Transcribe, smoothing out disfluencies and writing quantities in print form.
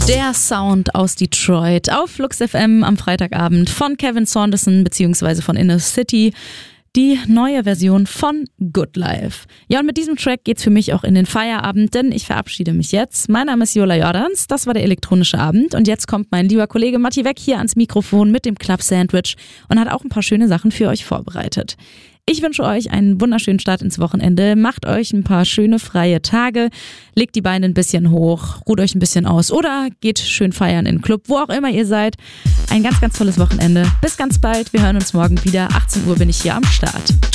Der Sound aus Detroit auf Flux FM am Freitagabend von Kevin Saunderson bzw. von Inner City. Die neue Version von Good Life. Ja, und mit diesem Track geht's für mich auch in den Feierabend, denn ich verabschiede mich jetzt. Mein Name ist Jola Jordans, das war der elektronische Abend und jetzt kommt mein lieber Kollege Matti Weck hier ans Mikrofon mit dem Club Sandwich und hat auch ein paar schöne Sachen für euch vorbereitet. Ich wünsche euch einen wunderschönen Start ins Wochenende. Macht euch ein paar schöne freie Tage. Legt die Beine ein bisschen hoch, ruht euch ein bisschen aus oder geht schön feiern in den Club, wo auch immer ihr seid. Ein ganz, ganz tolles Wochenende. Bis ganz bald. Wir hören uns morgen wieder. 18 Uhr bin ich hier am Start.